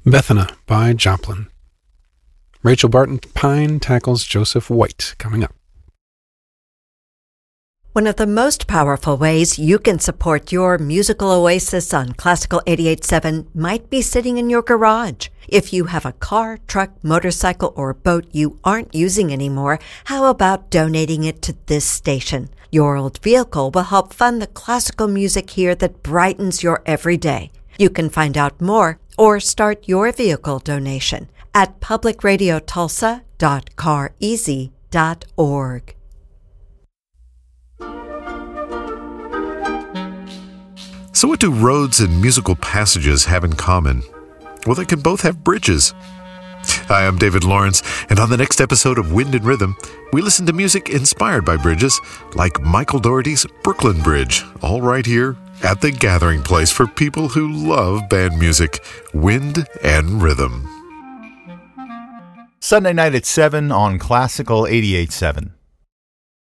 Bethana by Joplin. Rachel Barton Pine tackles Joseph White coming up. One of the most powerful ways you can support your musical oasis on Classical 88.7 might be sitting in your garage. If you have a car, truck, motorcycle, or boat you aren't using anymore, how about donating it to this station? Your old vehicle will help fund the classical music here that brightens your everyday. You can find out more or start your vehicle donation at publicradiotulsa.careasy.org. So what do roads and musical passages have in common? Well, they can both have bridges. Hi, I'm David Lawrence, and on the next episode of Wind and Rhythm, we listen to music inspired by bridges, like Michael Dougherty's Brooklyn Bridge, all right here at the gathering place for people who love band music, Wind and Rhythm. Sunday night at 7 on Classical 88.7.